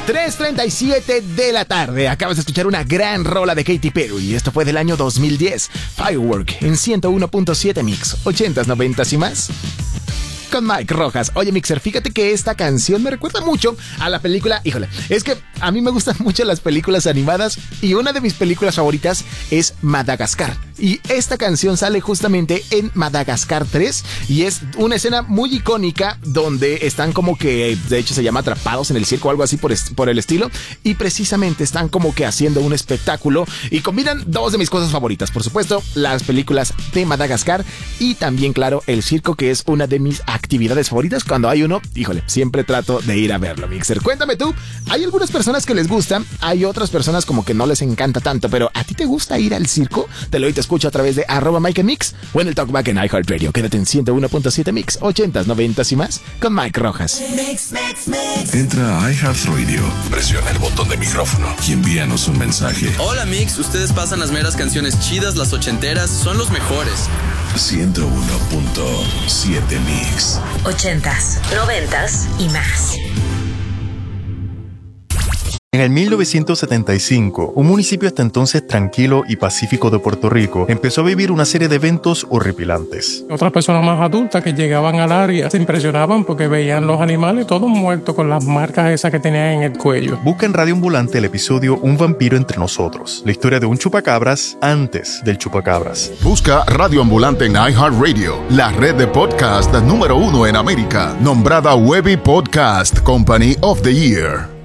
3:37 de la tarde. Acabas de escuchar una gran rola de Katy Perry. Esto fue del año 2010. Firework en 101.7 Mix. 80s, 90s y más. Con Mike Rojas. Oye, Mixer, fíjate que esta canción me recuerda mucho a la película. Híjole, es que a mí me gustan mucho las películas animadas y una de mis películas favoritas es Madagascar. Y esta canción sale justamente en Madagascar 3 y es una escena muy icónica donde están como que, de hecho se llama Atrapados en el Circo o algo así por el estilo, y precisamente están como que haciendo un espectáculo y combinan dos de mis cosas favoritas, por supuesto, las películas de Madagascar y también, claro, el circo, que es una de mis actividades favoritas. Cuando hay uno, híjole, siempre trato de ir a verlo, Mixer. Cuéntame tú, hay algunas personas que les gusta, hay otras personas como que no les encanta tanto, pero ¿a ti te gusta ir al circo? Te lo escucho a través de @MikeMix o en el Talkback en iHeartRadio. Quédate en 101.7 Mix, 80s, 90s y más con Mike Rojas. Entra a iHeartRadio, presiona el botón de micrófono y envíanos un mensaje. Hola Mix, ustedes pasan las meras canciones chidas, las ochenteras, son los mejores. 101.7 Mix. 80s, 90s y más. En el 1975, un municipio hasta entonces tranquilo y pacífico de Puerto Rico empezó a vivir una serie de eventos horripilantes. Otras personas más adultas que llegaban al área se impresionaban porque veían los animales todos muertos con las marcas esas que tenían en el cuello. Busca en Radio Ambulante el episodio Un vampiro entre nosotros, la historia de un chupacabras antes del chupacabras. Busca Radio Ambulante en iHeartRadio, la red de podcast número 1 en América, nombrada Webby Podcast Company of the Year.